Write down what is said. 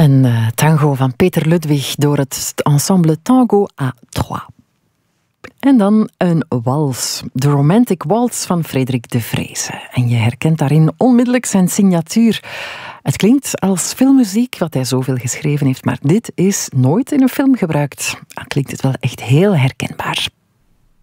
Een tango van Peter Ludwig door het ensemble Tango à Trois. En dan een wals, de Romantic Waltz van Frederik de Vreese. En je herkent daarin onmiddellijk zijn signatuur. Het klinkt als filmmuziek, wat hij zoveel geschreven heeft, maar dit is nooit in een film gebruikt. Dan klinkt het wel echt heel herkenbaar.